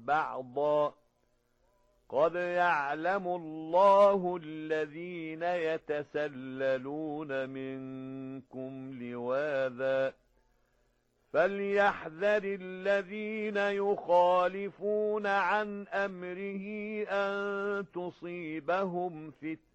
بَعْضًا قَدْ يَعْلَمُ اللَّهُ الَّذِينَ يَتَسَلَّلُونَ مِنكُمْ لِوَاذًا فَلْيَحْذَرِ الَّذِينَ يُخَالِفُونَ عَنْ أَمْرِهِ أَن تُصِيبَهُمْ فِتْنَةٌ